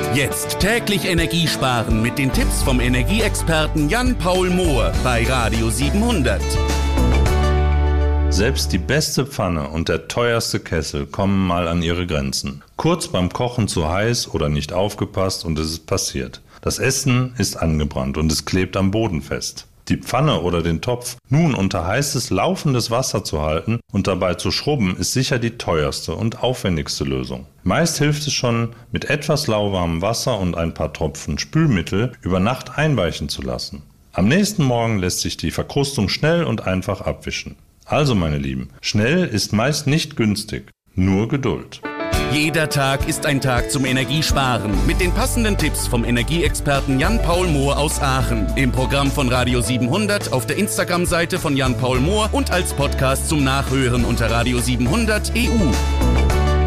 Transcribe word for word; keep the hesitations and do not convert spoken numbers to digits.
Jetzt täglich Energie sparen mit den Tipps vom Energieexperten Jan-Paul Mohr bei Radio siebenhundert. Selbst die beste Pfanne und der teuerste Kessel kommen mal an ihre Grenzen. Kurz beim Kochen zu heiß oder nicht aufgepasst und es ist passiert. Das Essen ist angebrannt und es klebt am Boden fest. Die Pfanne oder den Topf nun unter heißes, laufendes Wasser zu halten und dabei zu schrubben, ist sicher die teuerste und aufwendigste Lösung. Meist hilft es schon, mit etwas lauwarmem Wasser und ein paar Tropfen Spülmittel über Nacht einweichen zu lassen. Am nächsten Morgen lässt sich die Verkrustung schnell und einfach abwischen. Also meine Lieben, schnell ist meist nicht günstig, nur Geduld. Jeder Tag ist ein Tag zum Energiesparen mit den passenden Tipps vom Energieexperten Jan-Paul Mohr aus Aachen. Im Programm von Radio siebenhundert, auf der Instagram-Seite von Jan-Paul Mohr und als Podcast zum Nachhören unter radio siebenhundert punkt e u.